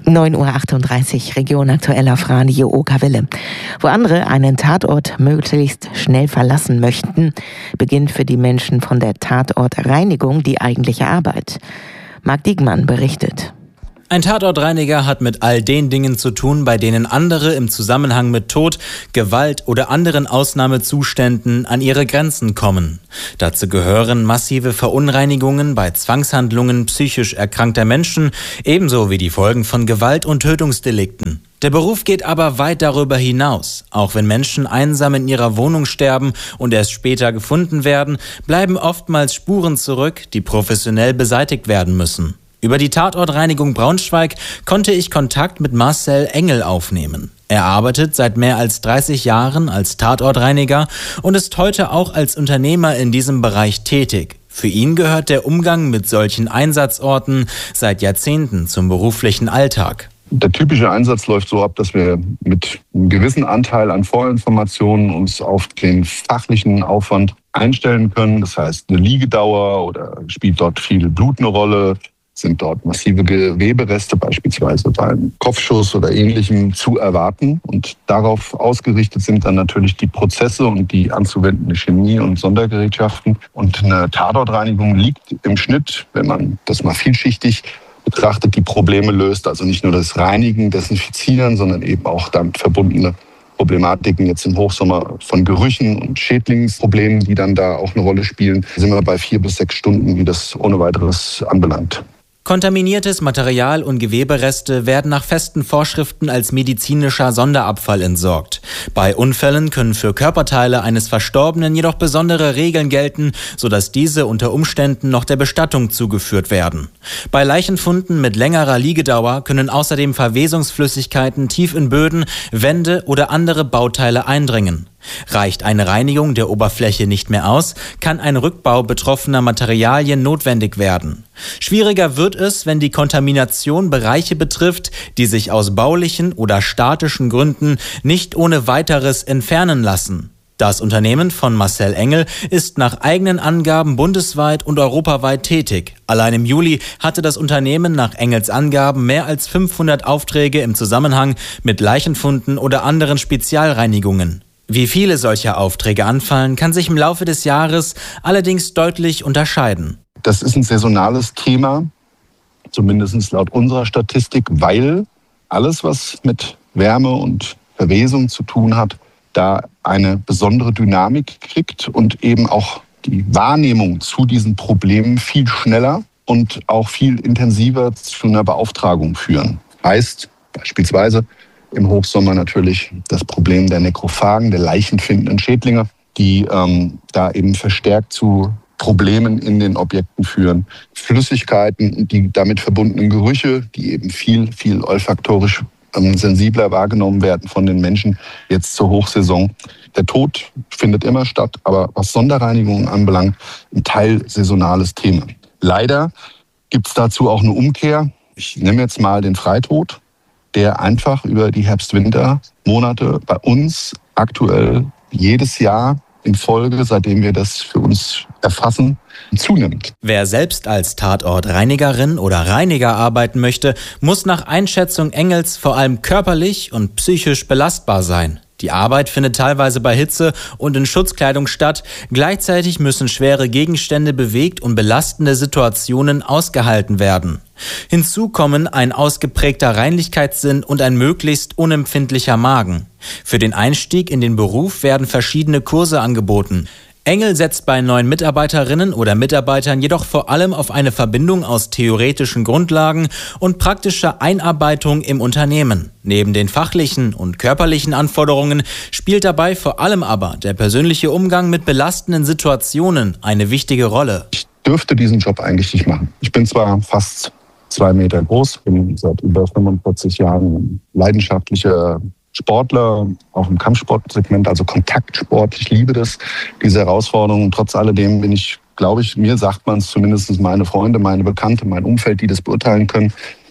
9:38 Uhr, Region aktuell auf Radio Okawelle. Wo andere einen Tatort möglichst schnell verlassen möchten, beginnt für die Menschen von der Tatortreinigung die eigentliche Arbeit. Marc Diekmann berichtet. Ein Tatortreiniger hat mit all den Dingen zu tun, bei denen andere im Zusammenhang mit Tod, Gewalt oder anderen Ausnahmezuständen an ihre Grenzen kommen. Dazu gehören massive Verunreinigungen bei Zwangshandlungen psychisch erkrankter Menschen, ebenso wie die Folgen von Gewalt- und Tötungsdelikten. Der Beruf geht aber weit darüber hinaus. Auch wenn Menschen einsam in ihrer Wohnung sterben und erst später gefunden werden, bleiben oftmals Spuren zurück, die professionell beseitigt werden müssen. Über die Tatortreinigung Braunschweig konnte ich Kontakt mit Marcel Engel aufnehmen. Er arbeitet seit mehr als 30 Jahren als Tatortreiniger und ist heute auch als Unternehmer in diesem Bereich tätig. Für ihn gehört der Umgang mit solchen Einsatzorten seit Jahrzehnten zum beruflichen Alltag. Der typische Einsatz läuft so ab, dass wir mit einem gewissen Anteil an Vorinformationen uns auf den fachlichen Aufwand einstellen können. Das heißt, eine Liegedauer oder spielt dort viel Blut eine Rolle? Sind dort massive Gewebereste beispielsweise beim Kopfschuss oder Ähnlichem zu erwarten. Und darauf ausgerichtet sind dann natürlich die Prozesse und die anzuwendende Chemie und Sondergerätschaften. Und eine Tatortreinigung liegt im Schnitt, wenn man das mal vielschichtig betrachtet, die Probleme löst. Also nicht nur das Reinigen, Desinfizieren, sondern eben auch damit verbundene Problematiken jetzt im Hochsommer von Gerüchen und Schädlingsproblemen, die dann da auch eine Rolle spielen, sind wir bei 4 bis 6 Stunden, wie das ohne weiteres anbelangt. Kontaminiertes Material und Gewebereste werden nach festen Vorschriften als medizinischer Sonderabfall entsorgt. Bei Unfällen können für Körperteile eines Verstorbenen jedoch besondere Regeln gelten, sodass diese unter Umständen noch der Bestattung zugeführt werden. Bei Leichenfunden mit längerer Liegedauer können außerdem Verwesungsflüssigkeiten tief in Böden, Wände oder andere Bauteile eindringen. Reicht eine Reinigung der Oberfläche nicht mehr aus, kann ein Rückbau betroffener Materialien notwendig werden. Schwieriger wird es, wenn die Kontamination Bereiche betrifft, die sich aus baulichen oder statischen Gründen nicht ohne weiteres entfernen lassen. Das Unternehmen von Marcel Engel ist nach eigenen Angaben bundesweit und europaweit tätig. Allein im Juli hatte das Unternehmen nach Engels Angaben mehr als 500 Aufträge im Zusammenhang mit Leichenfunden oder anderen Spezialreinigungen. Wie viele solcher Aufträge anfallen, kann sich im Laufe des Jahres allerdings deutlich unterscheiden. Das ist ein saisonales Thema, zumindest laut unserer Statistik, weil alles, was mit Wärme und Verwesung zu tun hat, da eine besondere Dynamik kriegt und eben auch die Wahrnehmung zu diesen Problemen viel schneller und auch viel intensiver zu einer Beauftragung führen. Heißt beispielsweise im Hochsommer natürlich das Problem der Nekrophagen, der leichenfindenden Schädlinge, die da eben verstärkt zu Problemen in den Objekten führen. Flüssigkeiten, die damit verbundenen Gerüche, die eben viel olfaktorisch sensibler wahrgenommen werden von den Menschen jetzt zur Hochsaison. Der Tod findet immer statt, aber was Sonderreinigungen anbelangt, ein teilsaisonales Thema. Leider gibt es dazu auch eine Umkehr. Ich nehme jetzt mal den Freitod, der einfach über die Herbst-Winter-Monate bei uns aktuell jedes Jahr in Folge, seitdem wir das für uns erfassen, zunimmt. Wer selbst als Tatortreinigerin oder Reiniger arbeiten möchte, muss nach Einschätzung Engels vor allem körperlich und psychisch belastbar sein. Die Arbeit findet teilweise bei Hitze und in Schutzkleidung statt. Gleichzeitig müssen schwere Gegenstände bewegt und belastende Situationen ausgehalten werden. Hinzu kommen ein ausgeprägter Reinlichkeitssinn und ein möglichst unempfindlicher Magen. Für den Einstieg in den Beruf werden verschiedene Kurse angeboten. Engel setzt bei neuen Mitarbeiterinnen oder Mitarbeitern jedoch vor allem auf eine Verbindung aus theoretischen Grundlagen und praktischer Einarbeitung im Unternehmen. Neben den fachlichen und körperlichen Anforderungen spielt dabei vor allem aber der persönliche Umgang mit belastenden Situationen eine wichtige Rolle. Ich dürfte diesen Job eigentlich nicht machen. Ich bin zwar fast 2 Meter groß, bin seit über 45 Jahren leidenschaftlicher Sportler, auch im Kampfsportsegment, also Kontaktsport. Ich liebe das, diese Herausforderungen. Trotz alledem bin ich, glaube ich, mir sagt man es zumindest, meine Freunde, meine Bekannte, mein Umfeld, die das beurteilen können,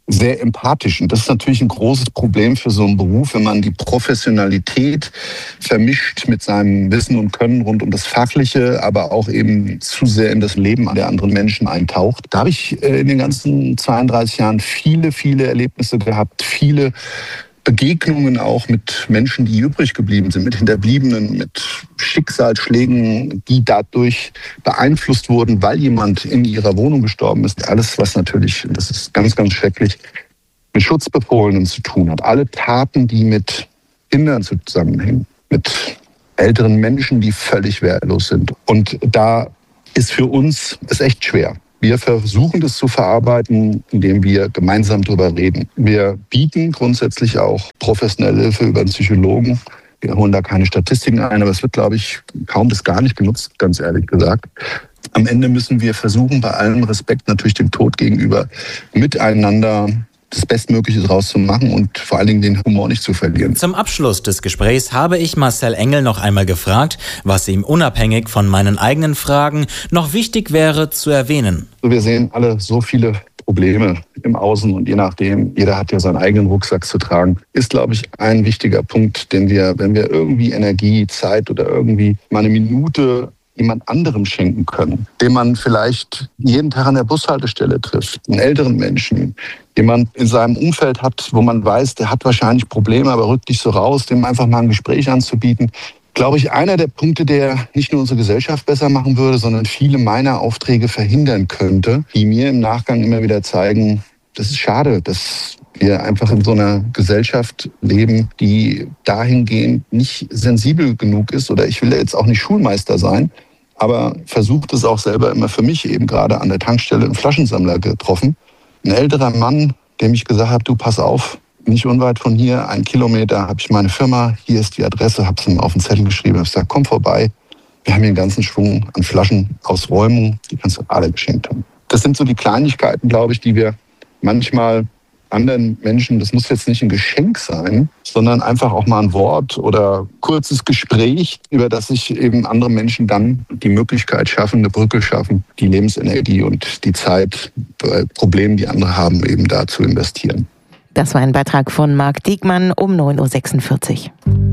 sehr empathisch. Und das ist natürlich ein großes Problem für so einen Beruf, wenn man die Professionalität vermischt mit seinem Wissen und Können rund um das Fachliche, aber auch eben zu sehr in das Leben der anderen Menschen eintaucht. Da habe ich in den ganzen 32 Jahren viele Erlebnisse gehabt, viele Begegnungen auch mit Menschen, die übrig geblieben sind, mit Hinterbliebenen, mit Schicksalsschlägen, die dadurch beeinflusst wurden, weil jemand in ihrer Wohnung gestorben ist. Alles, was natürlich, das ist ganz schrecklich, mit Schutzbefohlenen zu tun hat. Alle Taten, die mit Kindern zusammenhängen, mit älteren Menschen, die völlig wehrlos sind. Und da ist für uns es echt schwer. Wir versuchen das zu verarbeiten, indem wir gemeinsam darüber reden. Wir bieten grundsätzlich auch professionelle Hilfe über einen Psychologen. Wir holen da keine Statistiken ein, aber es wird, glaube ich, kaum bis gar nicht genutzt, ganz ehrlich gesagt. Am Ende müssen wir versuchen, bei allem Respekt natürlich dem Tod gegenüber, miteinander das Bestmögliche draus zu machen und vor allen Dingen den Humor nicht zu verlieren. Zum Abschluss des Gesprächs habe ich Marcel Engel noch einmal gefragt, was ihm unabhängig von meinen eigenen Fragen noch wichtig wäre zu erwähnen. Wir sehen alle so viele Probleme im Außen und je nachdem, jeder hat ja seinen eigenen Rucksack zu tragen, ist, glaube ich, ein wichtiger Punkt, den wir, wenn wir irgendwie Energie, Zeit oder irgendwie mal eine Minute jemand anderem schenken können, den man vielleicht jeden Tag an der Bushaltestelle trifft, einen älteren Menschen, jemand in seinem Umfeld hat, wo man weiß, der hat wahrscheinlich Probleme, aber rückt nicht so raus, dem einfach mal ein Gespräch anzubieten. Glaube ich, einer der Punkte, der nicht nur unsere Gesellschaft besser machen würde, sondern viele meiner Aufträge verhindern könnte, die mir im Nachgang immer wieder zeigen, das ist schade, dass wir einfach in so einer Gesellschaft leben, die dahingehend nicht sensibel genug ist. Oder ich will jetzt auch nicht Schulmeister sein, aber versucht es auch selber immer für mich eben gerade an der Tankstelle einen Flaschensammler getroffen. Ein älterer Mann, dem ich gesagt habe, du pass auf, nicht unweit von hier, 1 Kilometer, habe ich meine Firma, hier ist die Adresse, habe es ihm auf den Zettel geschrieben, habe gesagt, komm vorbei, wir haben hier einen ganzen Schwung an Flaschen aus Räumung, die kannst du alle geschenkt haben. Das sind so die Kleinigkeiten, glaube ich, die wir manchmal anderen Menschen, das muss jetzt nicht ein Geschenk sein, sondern einfach auch mal ein Wort oder kurzes Gespräch, über das sich eben andere Menschen dann die Möglichkeit schaffen, eine Brücke schaffen, die Lebensenergie und die Zeit bei Problemen, die andere haben, eben da zu investieren. Das war ein Beitrag von Marc Diekmann um 9.46 Uhr.